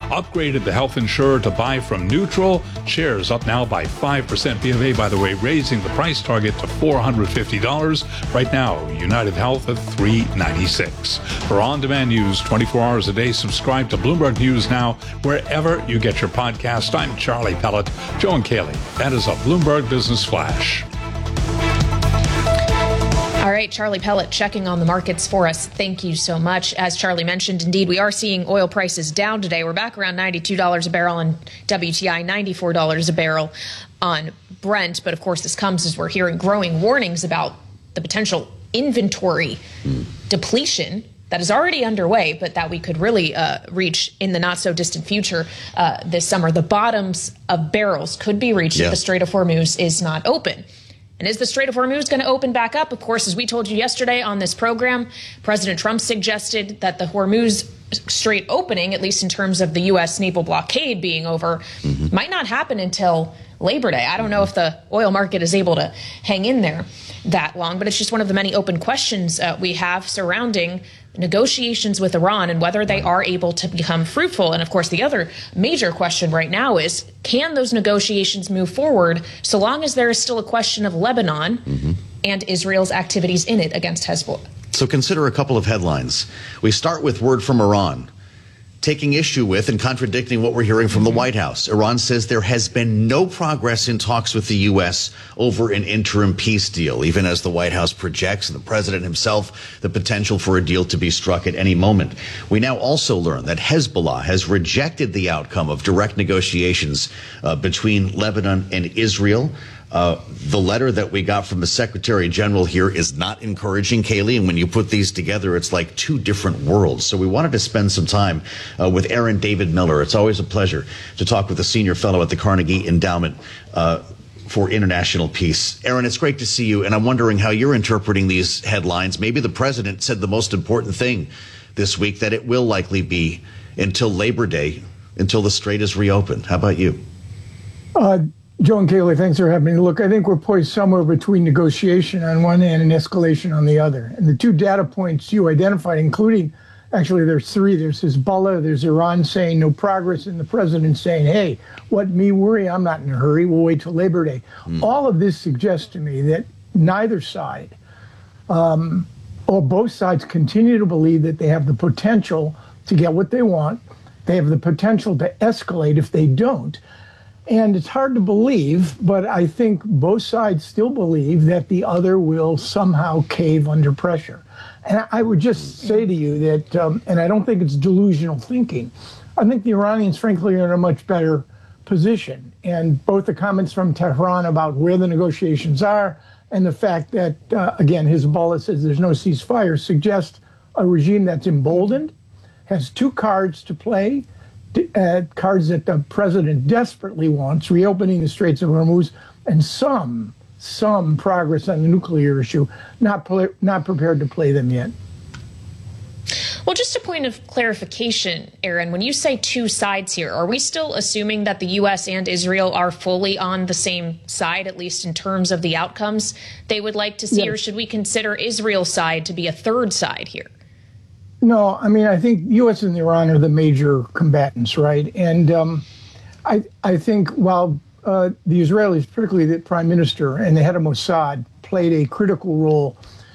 upgraded the health insurer to buy from neutral. Shares up now by 5%. B of A, by the way, raising the price target to $450. Right now, United Health at $396. For on-demand news 24 hours a day, subscribe to Bloomberg News Now wherever you get your podcast. I'm Charlie Pellet. Joe and Kaylee, that is a Bloomberg Business Flash. All right, Charlie Pellet checking on the markets for us. Thank you so much. As Charlie mentioned, indeed, we are seeing oil prices down today. We're back around $92 a barrel on WTI, $94 a barrel on Brent. But of course, this comes as we're hearing growing warnings about the potential inventory depletion that is already underway, but that we could really reach in the not so distant future this summer. The bottoms of barrels could be reached if the Strait of Hormuz is not open. And is the Strait of Hormuz going to open back up? Of course, as we told you yesterday on this program, President Trump suggested that the Hormuz Strait opening, at least in terms of the U.S. naval blockade being over, might not happen until Labor Day. I don't know if the oil market is able to hang in there that long, but it's just one of the many open questions we have surrounding negotiations with Iran and whether they are able to become fruitful. And of course, the other major question right now is, can those negotiations move forward so long as there is still a question of Lebanon and Israel's activities in it against Hezbollah? So consider a couple of headlines. We start with word from Iran, taking issue with and contradicting what we're hearing from the White House. Iran says there has been no progress in talks with the U.S. over an interim peace deal, even as the White House projects, and the president himself, the potential for a deal to be struck at any moment. We now also learn that Hezbollah has rejected the outcome of direct negotiations between Lebanon and Israel. The letter that we got from the Secretary General here is not encouraging, Kaylee, and when you put these together, it's like two different worlds. So we wanted to spend some time with Aaron David Miller. It's always a pleasure to talk with a senior fellow at the Carnegie Endowment for International Peace. Aaron, it's great to see you, and I'm wondering how you're interpreting these headlines. Maybe the president said the most important thing this week, that it will likely be until Labor Day, until the Strait is reopened. How about you? Joe and Kaylee, thanks for having me. Look, I think we're poised somewhere between negotiation on one hand and escalation on the other. And the two data points you identified, including, actually there's three. There's Hezbollah, there's Iran saying no progress, and the president saying, hey, what me worry, I'm not in a hurry, we'll wait till Labor Day. All of this suggests to me that neither side, or both sides, continue to believe that they have the potential to get what they want. They have the potential to escalate if they don't. And it's hard to believe, but I think both sides still believe that the other will somehow cave under pressure. And I would just say to you that, and I don't think it's delusional thinking, I think the Iranians, frankly, are in a much better position. And both the comments from Tehran about where the negotiations are and the fact that, again, Hezbollah says there's no ceasefire suggest a regime that's emboldened, has two cards to play, cards that the president desperately wants, reopening the Straits of Hormuz, and some progress on the nuclear issue, not prepared to play them yet. Well, just a point of clarification, Aaron, when you say two sides here, are we still assuming that the U.S. and Israel are fully on the same side, at least in terms of the outcomes they would like to see, or should we consider Israel's side to be a third side here? No, I mean, I think U.S. and Iran are the major combatants, right? And I think while the Israelis, particularly the prime minister and the head of Mossad, played a critical role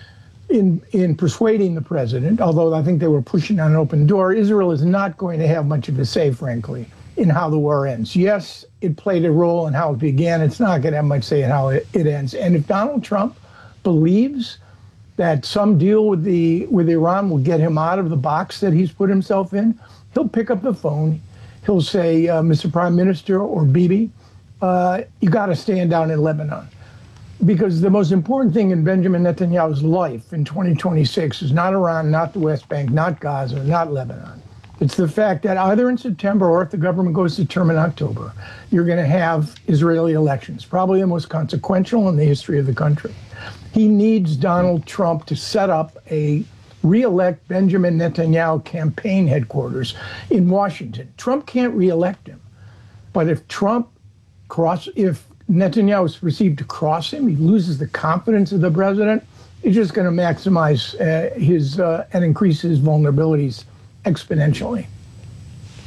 in persuading the president, although I think they were pushing on an open door, Israel is not going to have much of a say, frankly, in how the war ends. Yes, it played a role in how it began. It's not going to have much say in how it ends. And if Donald Trump believes that some deal with Iran will get him out of the box that he's put himself in, he'll pick up the phone. He'll say, Mr. Prime Minister or Bibi, you got to stand down in Lebanon. Because the most important thing in Benjamin Netanyahu's life in 2026 is not Iran, not the West Bank, not Gaza, not Lebanon. It's the fact that either in September or if the government goes to term in October, you're going to have Israeli elections, probably the most consequential in the history of the country. He needs Donald Trump to set up a re-elect Benjamin Netanyahu campaign headquarters in Washington. Trump can't re-elect him. But if Netanyahu is perceived to cross him, he loses the confidence of the president, he's just going to maximize and increase his vulnerabilities exponentially.